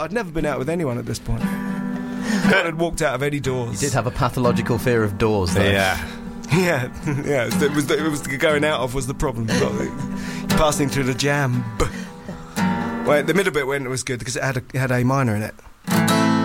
I'd never been out with anyone at this point. I had walked out of any doors. You did have a pathological fear of doors, though. Yeah. It was going out of was the problem. Passing through the jam. Well, the middle bit when it was good because it had A minor in it.